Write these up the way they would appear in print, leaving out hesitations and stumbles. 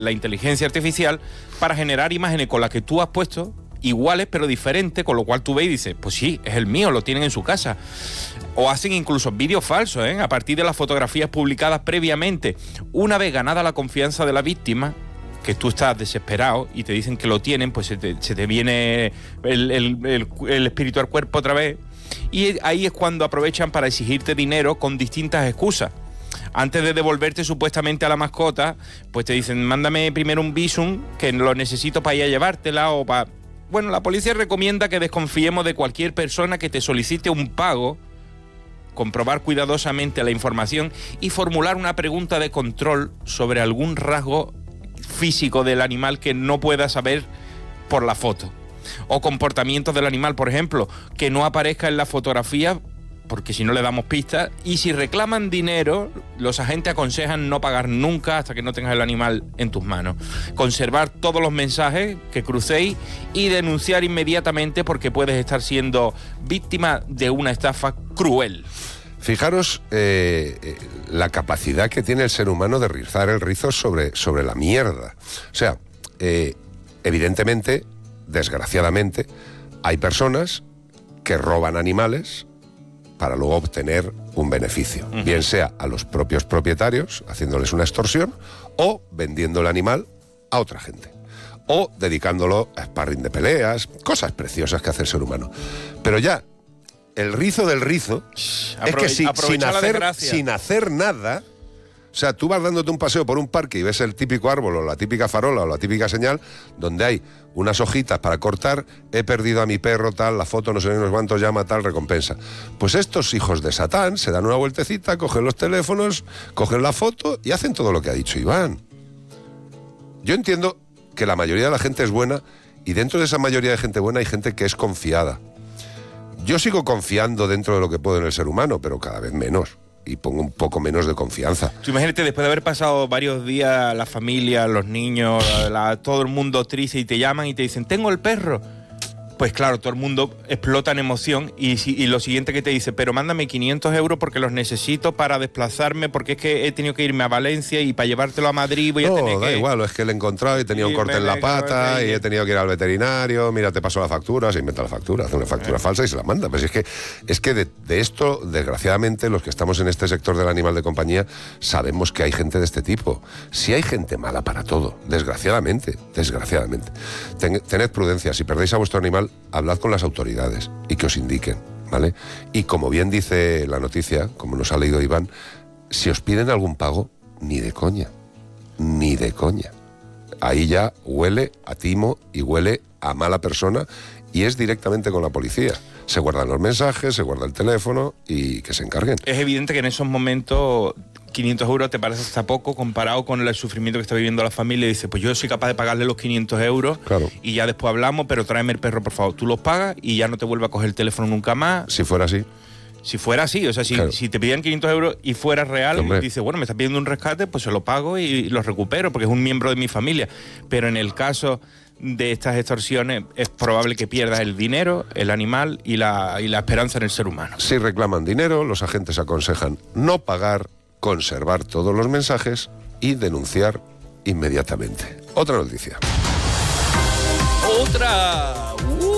la inteligencia artificial para generar imágenes con las que tú has puesto, iguales pero diferentes, con lo cual tú ves y dices, pues sí, es el mío, lo tienen en su casa. O hacen incluso vídeos falsos, a partir de las fotografías publicadas previamente. Una vez ganada la confianza de la víctima, que tú estás desesperado y te dicen que lo tienen, pues se te viene el espíritu al cuerpo otra vez, y ahí es cuando aprovechan para exigirte dinero con distintas excusas. Antes de devolverte supuestamente a la mascota, pues te dicen, mándame primero un visum, que lo necesito para ir a llevártela, o para... Bueno, la policía recomienda que desconfiemos de cualquier persona que te solicite un pago, comprobar cuidadosamente la información y formular una pregunta de control sobre algún rasgo físico del animal que no pueda saber por la foto. O comportamientos del animal, por ejemplo, que no aparezca en la fotografía, porque si no le damos pistas. Y si reclaman dinero, los agentes aconsejan no pagar nunca hasta que no tengas el animal en tus manos. Conservar todos los mensajes que crucéis y denunciar inmediatamente, porque puedes estar siendo víctima de una estafa cruel. Fijaros la capacidad que tiene el ser humano de rizar el rizo sobre la mierda. O sea, evidentemente, desgraciadamente, hay personas que roban animales para luego obtener un beneficio, bien sea a los propios propietarios, haciéndoles una extorsión, o vendiendo el animal a otra gente, o dedicándolo a sparring de peleas, cosas preciosas que hace el ser humano. Pero ya, el rizo del rizo es que sin hacer nada... O sea, tú vas dándote un paseo por un parque y ves el típico árbol o la típica farola o la típica señal donde hay unas hojitas para cortar, he perdido a mi perro, tal, la foto, no sé unos cuantos, llama, tal, recompensa. Pues estos hijos de Satán se dan una vueltecita, cogen los teléfonos, cogen la foto y hacen todo lo que ha dicho Iván. Yo entiendo que la mayoría de la gente es buena, y dentro de esa mayoría de gente buena hay gente que es confiada. Yo sigo confiando dentro de lo que puedo en el ser humano, pero cada vez menos. Y pongo un poco menos de confianza. Tú imagínate, después de haber pasado varios días, la familia, los niños, todo el mundo triste, y te llaman y te dicen, tengo el perro. Pues claro, todo el mundo explota en emoción, y lo siguiente que te dice, pero mándame 500 euros porque los necesito para desplazarme, porque es que he tenido que irme a Valencia y para llevártelo a Madrid voy a tener que... Da igual, es que le he encontrado y tenía un corte en la pata y he tenido que ir al veterinario, mira, te paso la factura, se inventa la factura, hace una factura falsa y se la manda. Pues es que de esto, desgraciadamente, los que estamos en este sector del animal de compañía, sabemos que hay gente de este tipo. Si hay gente mala para todo, desgraciadamente. Tened prudencia, si perdéis a vuestro animal, hablad con las autoridades y que os indiquen, ¿vale? Y como bien dice la noticia, como nos ha leído Iván, si os piden algún pago, ni de coña. Ahí ya huele a timo y huele a mala persona, y es directamente con la policía. Se guardan los mensajes, se guarda el teléfono y que se encarguen. Es evidente que en esos momentos 500 euros te parece hasta poco comparado con el sufrimiento que está viviendo la familia, y dice, pues yo soy capaz de pagarle los 500 euros, claro, y ya después hablamos, pero tráeme el perro, por favor. Tú los pagas y ya no te vuelve a coger el teléfono nunca más. Si fuera así. Si fuera así, o sea, claro, si te pidieran 500 euros y fuera real, hombre, dice, bueno, me está pidiendo un rescate, pues se lo pago y lo recupero porque es un miembro de mi familia. Pero en el caso de estas extorsiones es probable que pierdas el dinero, el animal y la esperanza en el ser humano. Si reclaman dinero, los agentes aconsejan no pagar, conservar todos los mensajes y denunciar inmediatamente. Otra noticia. ¡Otra!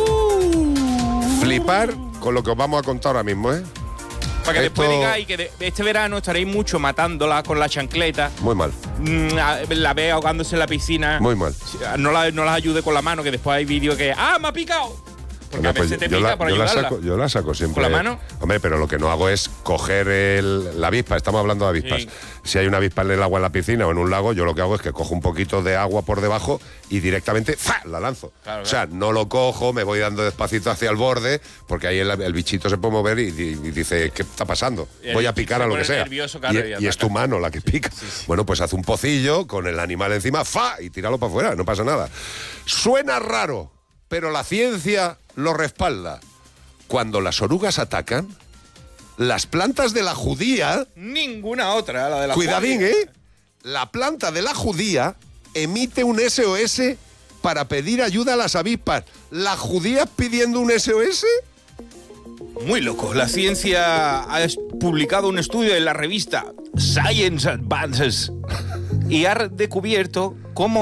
Flipar con lo que os vamos a contar ahora mismo, ¿eh? Para que después digáis que este verano estaréis mucho matándola con la chancleta. Muy mal. La ve ahogándose en la piscina. Muy mal. No las ayude con la mano, que después hay vídeos que... ¡Ah, me ha picado! Porque a veces te pica por ayudarla. Yo la saco siempre. ¿Con la mano? Hombre, pero lo que no hago es coger la avispa. Estamos hablando de avispas. Sí. Si hay una avispa en el agua en la piscina o en un lago, yo lo que hago es que cojo un poquito de agua por debajo y directamente ¡fa!, la lanzo. Claro. O sea, no lo cojo, me voy dando despacito hacia el borde, porque ahí el bichito se puede mover y dice, ¿qué está pasando? Voy a picar a lo que sea. Nervioso, claro, y es tu mano la que pica. Sí. Bueno, pues haz un pocillo con el animal encima, ¡fa!, y tíralo para afuera, no pasa nada. Suena raro, pero la ciencia lo respalda. Cuando las orugas atacan, las plantas de la judía... Ninguna otra, la de la cuidadín, judía. La planta de la judía emite un SOS para pedir ayuda a las avispas. ¿La judía pidiendo un SOS? Muy loco. La ciencia ha publicado un estudio en la revista Science Advances y ha descubierto cómo